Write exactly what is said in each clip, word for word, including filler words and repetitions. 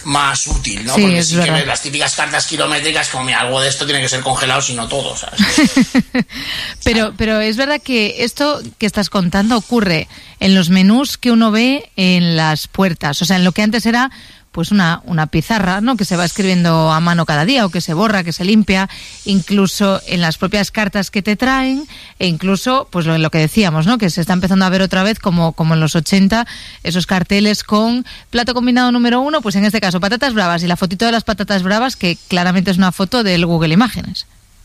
más útil, ¿no? Sí, porque es sí verdad. que ves las típicas cartas kilométricas como, mira, algo de esto tiene que ser congelado, si no todo, ¿sabes? pero, pero es verdad que esto que estás contando ocurre en los menús que uno ve en las puertas, o sea, en lo que antes era pues una, una pizarra, ¿no? Que se va escribiendo a mano cada día, o que se borra, que se limpia, incluso en las propias cartas que te traen, e incluso, pues lo, lo que decíamos, ¿no? Que se está empezando a ver otra vez, como, como en los ochenta, esos carteles con plato combinado número uno, pues en este caso patatas bravas, y la fotito de las patatas bravas, que claramente es una foto del Google Imágenes.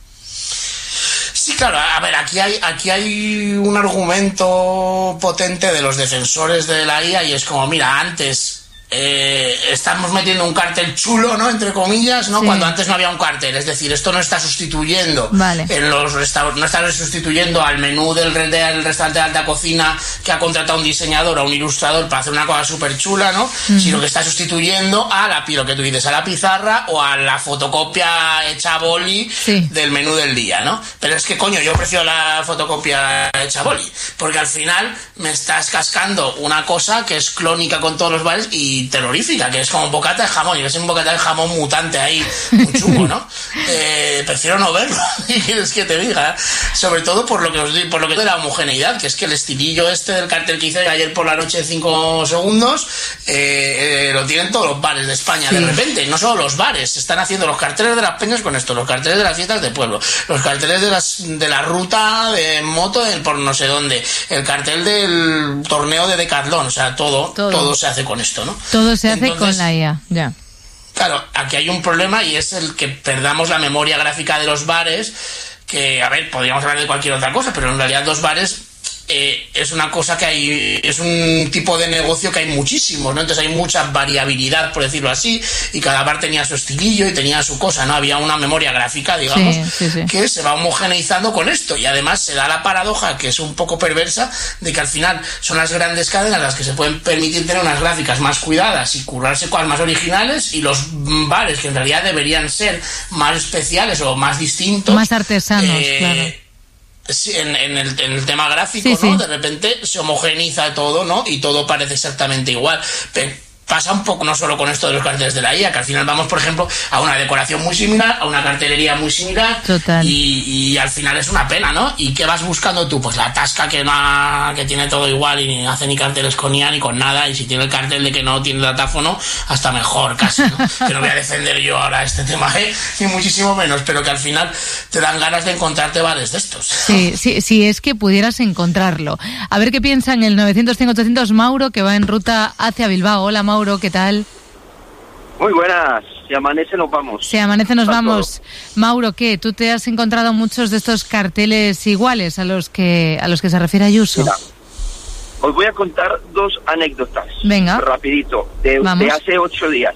Sí, claro, a ver, aquí hay, aquí hay un argumento potente de los defensores de la I A, y es como, mira, antes... Eh, estamos metiendo un cartel chulo, ¿no? Entre comillas, ¿no? Sí. Cuando antes no había un cartel. Es decir, esto no está sustituyendo vale. en los restaurantes, no está sustituyendo al menú del, del restaurante de alta cocina que ha contratado a un diseñador o a un ilustrador para hacer una cosa súper chula, ¿no? Mm. Sino que está sustituyendo a la, lo que tú dices, a la pizarra o a la fotocopia hecha a boli sí. del menú del día, ¿no? Pero es que, coño, yo prefiero la fotocopia hecha a boli, porque al final me estás cascando una cosa que es clónica con todos los bares y terrorífica, que es como bocata de jamón, y que es un bocata de jamón mutante ahí, muy chungo, ¿no? Eh, prefiero no verlo, ¿qué quieres que te diga? Sobre todo por lo que os digo, por lo que de la homogeneidad, que es que el estilillo este del cartel que hice ayer por la noche de cinco segundos, eh, eh, lo tienen todos los bares de España, sí. de repente, no solo los bares, se están haciendo los carteles de las peñas con esto, los carteles de las fiestas de pueblo, los carteles de las de la ruta de moto del por no sé dónde, el cartel del torneo de Decathlon, o sea, todo, todo, todo se hace con esto, ¿no? Todo se hace Entonces, con la I A, ya. Claro, aquí hay un problema, y es el que perdamos la memoria gráfica de los bares, que, a ver, podríamos hablar de cualquier otra cosa, pero en realidad los bares eh, es una cosa que hay, es un tipo de negocio que hay muchísimos, ¿no? Entonces hay mucha variabilidad, por decirlo así, y cada bar tenía su estilillo y tenía su cosa, ¿no? Había una memoria gráfica, digamos, sí, sí, sí. que se va homogeneizando con esto, y además se da la paradoja, que es un poco perversa, de que al final son las grandes cadenas las que se pueden permitir tener unas gráficas más cuidadas y currarse cosas más originales, y los bares, que en realidad deberían ser más especiales o más distintos, más artesanos, eh, claro. Sí, en, en, el, en el tema gráfico, sí, ¿no? Sí. De repente se homogeneiza todo, ¿no? Y todo parece exactamente igual. Pero pasa un poco no solo con esto de los carteles de la I A, que al final vamos, por ejemplo, a una decoración muy similar, a una cartelería muy similar. Total. Y, y al final es una pena, ¿no? ¿Y qué vas buscando tú? Pues la tasca que, no, que tiene todo igual y ni hace ni carteles con I A ni con nada, y si tiene el cartel de que no tiene datáfono, hasta mejor casi, ¿no? Que no voy a defender yo ahora este tema, ¿eh? Ni muchísimo menos, pero que al final te dan ganas de encontrarte bares de estos. Sí, sí, sí, es que pudieras encontrarlo. A ver qué piensa en el novecientos cinco ochocientos Mauro, que va en ruta hacia Bilbao. Hola, Mauro. Mauro, ¿qué tal? Muy buenas, si amanece nos vamos. Si amanece nos vamos. Mauro, ¿qué? ¿Tú te has encontrado muchos de estos carteles iguales a los que a los que se refiere Ayuso? Mira, os voy a contar dos anécdotas. Venga. Rapidito, de, de hace ocho días.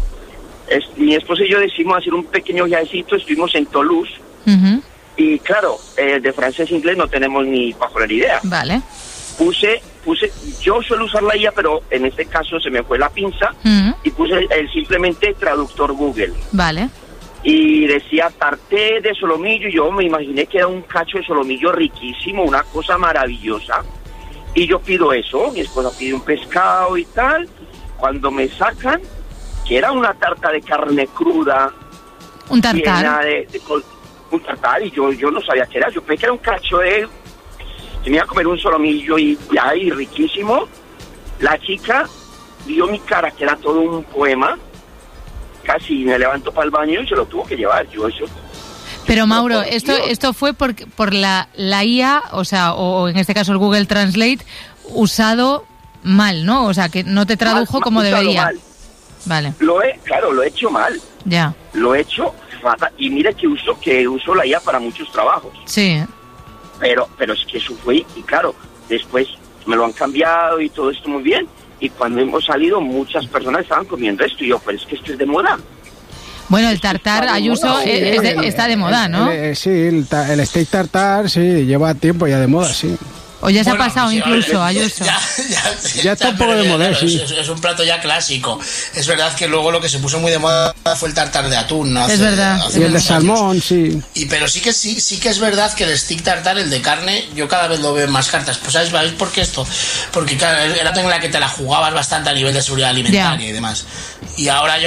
Es, mi esposa y yo decidimos hacer un pequeño viajecito, estuvimos en Toulouse, uh-huh. y claro, eh, de francés e inglés no tenemos ni bajo la idea. Vale. Puse, puse, yo suelo usar la I A, pero en este caso se me fue la pinza, uh-huh. y puse el, el simplemente traductor Google. Vale. Y decía tarté de solomillo, y yo me imaginé que era un cacho de solomillo riquísimo, una cosa maravillosa. Y yo pido eso, mi esposa pide un pescado y tal, cuando me sacan, que era una tarta de carne cruda. Un tartar. De, de, de, un tartar, y yo, yo no sabía qué era, yo pensé que era un cacho de... que me iba a comer un solomillo y ya, y riquísimo. La chica vio mi cara, que era todo un poema, casi me levanto para el baño y se lo tuvo que llevar, yo eso... Pero Mauro, esto esto fue por, por la, la I A, o sea, o, o en este caso el Google Translate, usado mal, ¿no? O sea, que no te tradujo mal, como debería. Mal. Vale. Lo he, claro, lo he hecho mal. Ya. Lo he hecho fatal. Y mira que uso, que uso la I A para muchos trabajos. Sí. Pero, pero es que eso fue, y claro, después me lo han cambiado y todo esto muy bien. Y cuando hemos salido, muchas personas estaban comiendo esto. Y yo, pero es que esto es de moda. Bueno, el tartar, Ayuso, sí, es de, está de moda, ¿no? El, el, sí, el, el steak tartar, sí, lleva tiempo ya de moda, sí. O ya se bueno, ha pasado sí, incluso, ya, Ayuso. Ya, ya, ya, ya está un poco de moda, claro, sí. Es, es un plato ya clásico. Es verdad que luego lo que se puso muy de moda fue el tartar de atún, ¿no? Hace, es verdad. Hace y el de salmón, años. sí. Y pero sí que sí, sí que es verdad que el stick tartar, el de carne, yo cada vez lo veo en más cartas. Pues ¿sabéis, ¿sabéis por qué esto? Porque claro, era en la que te la jugabas bastante a nivel de seguridad alimentaria yeah. y demás. Y ahora yo